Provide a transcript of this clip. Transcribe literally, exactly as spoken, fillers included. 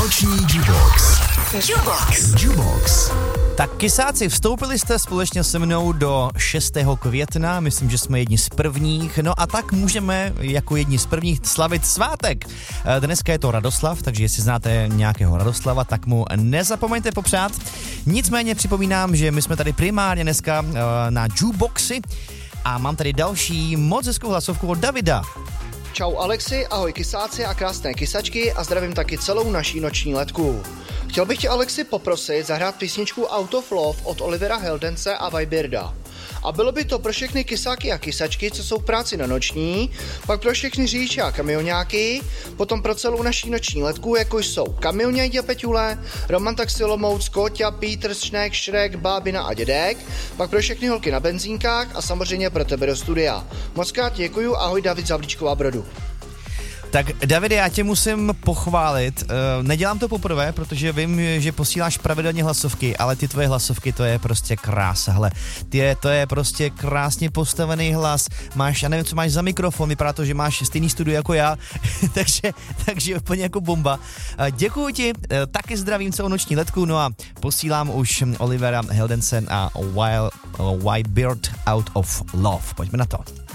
Noční Jukebox. Jukebox. Jukebox. Tak kysáci, vstoupili jste společně se mnou do šestého května, myslím, že jsme jedni z prvních, no a tak můžeme jako jedni z prvních slavit svátek. Dneska je to Radoslav, takže jestli znáte nějakého Radoslava, tak mu nezapomeňte popřát. Nicméně připomínám, že my jsme tady primárně dneska na Jukeboxy a mám tady další moc hezkou hlasovku od Davida. Čau Alexi, ahoj kysáci a krásné kysačky a zdravím taky celou naší noční letku. Chtěl bych tě Alexi poprosit zahrát písničku Out of Love od Olivera Heldence a Vibirda. A bylo by to pro všechny kysáky a kysačky, co jsou v práci na noční, pak pro všechny řidiče a kamionáky, potom pro celou naší noční letku, jako jsou Kamionědě Peťule, Roman Taxi Olomouc, Kóťa, Pítr, Šnek, Šrek, Bábina a Dědek, pak pro všechny holky na benzínkách a samozřejmě pro tebe do studia. Moc krát děkuju, ahoj David Zavlíčková Brodu. Tak Davide, já tě musím pochválit. Nedělám to poprvé, protože vím, že posíláš pravidelně hlasovky, ale ty tvoje hlasovky, to je prostě krása. Hele, ty je, to je prostě krásně postavený hlas. Máš, já nevím, co máš za mikrofon, vypadá to, že máš stejný studio jako já, takže, takže úplně jako bomba. Děkuji ti, taky zdravím celou noční letku, no a posílám už Olivera Heldensen a Wild, White Bird Out of Love. Pojďme na to.